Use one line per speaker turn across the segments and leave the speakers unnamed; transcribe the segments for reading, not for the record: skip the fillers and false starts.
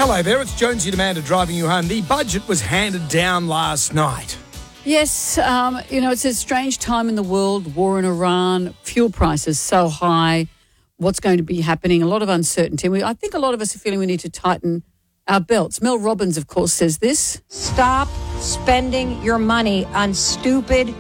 Hello there, it's Jonesy Demander driving you home. The budget was handed down last night.
Yes, it's a strange time in the world, war in Iran, fuel prices so high, what's going to be happening, a lot of uncertainty. I think a lot of us are feeling we need to tighten our belts. Mel Robbins, of course, says this.
Stop spending your money on stupid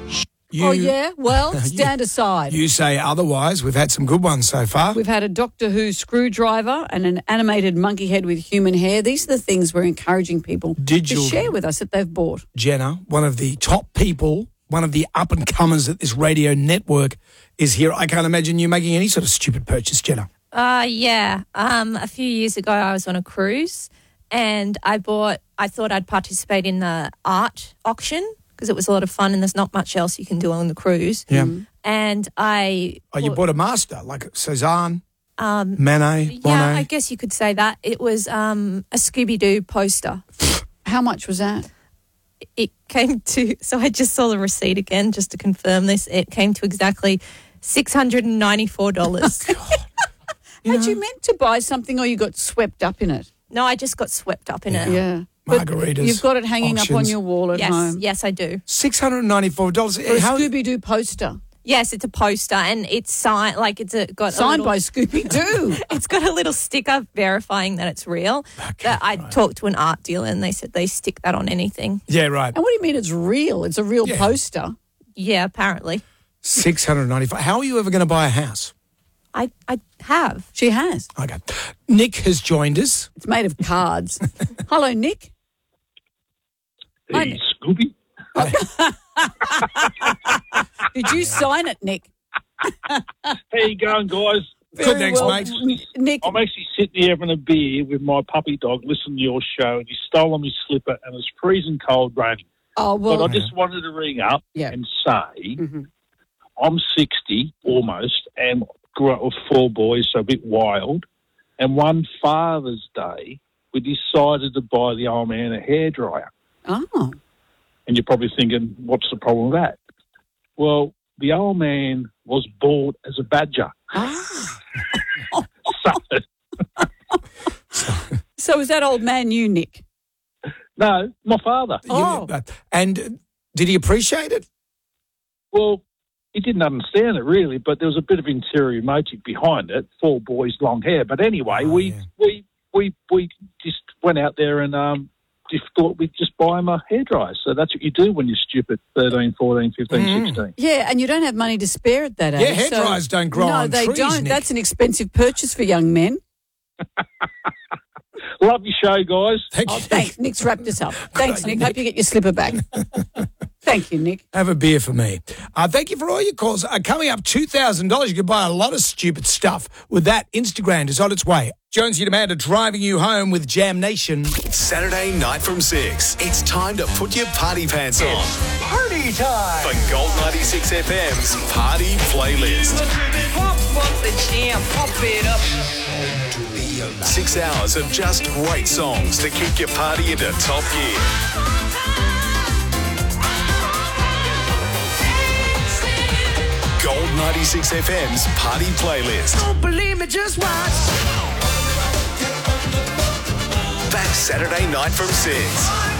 stand aside.
You say otherwise. We've had some good ones so far.
We've had a Doctor Who screwdriver and an animated monkey head with human hair. These are the things we're encouraging people to share with us that they've bought.
Jenna, one of the top people, one of the up-and-comers at this radio network is here. I can't imagine you making any sort of stupid purchase, Jenna.
Yeah. A few years ago, I was on a cruise and I thought I'd participate in the art auction because it was a lot of fun and there's not much else you can do on the cruise.
Yeah.
And
you bought a master, like Cezanne, Manet,
yeah,
Monet?
I guess you could say that. It was a Scooby-Doo poster.
How much was that?
It came to, so I just saw the receipt again just to confirm this. It came to exactly $694.
Had you meant to buy something or you got swept up in it?
No, I just got swept up in it.
Yeah.
Margaritas.
But you've got it hanging
auctions.
up on your wall at home.
Yes, I do.
$694.
For a Scooby-Doo poster.
Yes, it's a poster and it's signed, like got
signed by Scooby-Doo.
It's got a little sticker verifying that it's real.
Okay,
I talked to an art dealer and they said they stick that on anything.
Yeah, right.
And what do you mean it's real? It's a real poster.
Yeah, apparently.
$695. How are you ever going to buy a house?
I have.
She has.
Okay. Nick has joined us.
It's made of cards. Hello, Nick.
Hey, Scooby.
Did you sign it, Nick?
How you going, guys?
Good, thanks, mate.
Nick,
I'm actually sitting here having a beer with my puppy dog, listening to your show, and you stole on my slipper, and it's freezing cold, raining.
oh, well,
But I just wanted to ring up and say I'm 60 almost, and grew up with 4 boys, so a bit wild. And one Father's Day, we decided to buy the old man a hairdryer.
oh.
And you're probably thinking, what's the problem with that? Well, the old man was bought as a badger.
So is that old man you, Nick?
No, my father.
And did he appreciate it?
Well, he didn't understand it really, but there was a bit of interior motive behind it. 4 boys, long hair. But anyway, we just went out there and just thought we'd just buy him a hairdryer. So that's what you do when you're stupid, 13, 14, 15, 16.
Yeah, and you don't have money to spare at that age.
Yeah, hairdryers don't grow on trees,
No, they don't.
Nick.
That's an expensive purchase for young men.
Love your show, guys.
Thank you.
Thanks. Nick's wrapped us up. Thanks, Nick. Hope you get your slipper back. Thank you, Nick.
Have a beer for me. Thank you for all your calls. Coming up, $2,000. You could buy a lot of stupid stuff with that. Instagram is on its way. Jonesy Demander driving you home with Jam Nation.
Saturday night from 6. It's time to put your party pants on.
Party time!
For Gold 96 FM's Party Playlist.
Pump up the jam, pump it up.
6 hours of just great songs to kick your party into top gear. Gold 96 FM's Party Playlist.
Don't believe me, just watch.
Back Saturday night from 6.